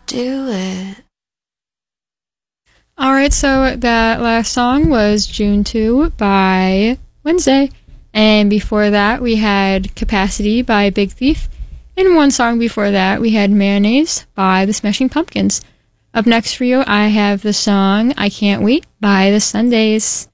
do it. Alright, so that last song was June 2 by Wednesday. And before that, we had Capacity by Big Thief. And one song before that, we had Mayonnaise by the Smashing Pumpkins. Up next for you, I have the song I Can't Wait by the Sundays.